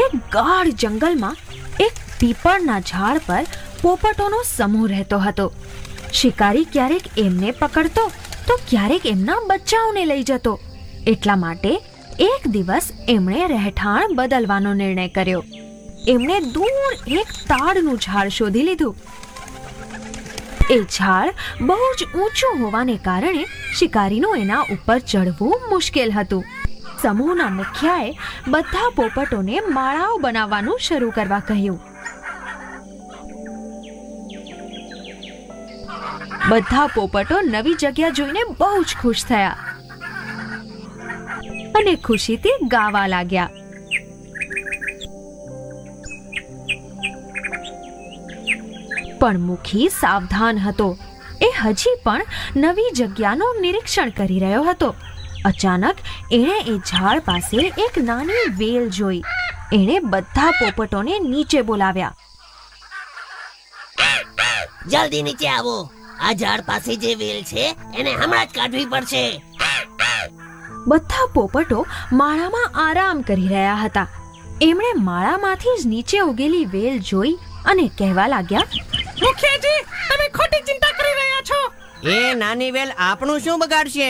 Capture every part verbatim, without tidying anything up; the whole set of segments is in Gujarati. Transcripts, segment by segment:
એક ગાઢ જંગલમાં એક પીપળના ઝાડ પર પોપટોનો સમૂહ રહેતો હતો. શિકારી ક્યારેક એમને પકડતો તો ક્યારેક એમના બચ્ચાઓને લઈ જતો. એટલા માટે એક દિવસ એમણે રહેઠાણ બદલવાનો નિર્ણય કર્યો. એમણે દૂર એક તાડનું ઝાડ શોધી લીધું. એ ઝાડ બહુ જ ઊંચું હોવાને કારણે શિકારીનું એના ઉપર ચડવું મુશ્કેલ હતું. સમૂહના મુખિયાએ બધા પોપટોને માળાઓ બનાવવાનું શરૂ કરવા કહ્યું. બધા પોપટો નવી જગ્યા જોઈને બહુ જ ખુશ થયા અને ખુશીથી ગાવા લાગ્યા. પણ મુખી સાવધાન હતો. એ હજી પણ નવી જગ્યાનું નિરીક્ષણ કરી રહ્યો હતો. અચાનક એણે એ ઝાડ પાસે એક નાની વેલ જોઈ. એણે બધા પોપટોને નીચે બોલાવ્યા. જલ્દી નીચે આવો. આ ઝાડ પાસે જે વેલ છે એને હમણાં જ કાઢવી પડશે. બધા પોપટો માળામાં આરામ કરી રહ્યા હતા. એમણે માળામાંથી જ નીચે ઉગેલી વેલ જોઈ અને કહેવા લાગ્યા, મુખિયાજી, તમે ખોટી ચિંતા કરી રહ્યા છો. એ નાની વેલ આપણું શું બગાડશે?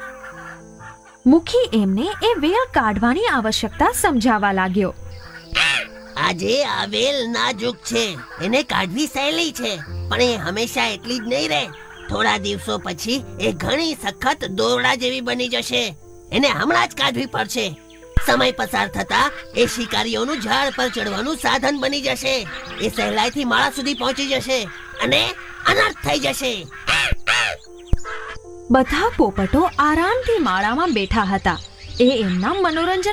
મુખી એમને એ વેલ કાઢવાની આવશ્યકતા સમજાવવા લાગ્યો. આજે આ વેલ નાજુક છે, એને કાઢવી સહેલી છે, પણ એ હંમેશા એટલી જ નહીં રહે. થોડા દિવસો પછી એ ઘણી સખત દોરડા જેવી બની જશે. એને હમણાં જ કાઢવી પડશે. સમય પસાર થતા એ શિકારીઓનું ઝાડ પર ચડવાનું સાધન બની જશે. એ સહેલાઈથી માળા સુધી પહોંચી જશે અને અનર્થ થઈ જશે. બધા પોપટો આરામથી માળામાં બેઠા હતા. એ એમના મનોરંજન